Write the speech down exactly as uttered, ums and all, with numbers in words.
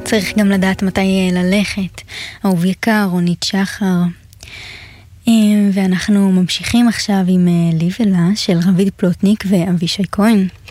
צריך גם לדעת מתי ללכת. אהוב יקר, רונית שחר. ואנחנו ממשיכים עכשיו עם לי ולה של רביד פלוטניק ואבישי כהן.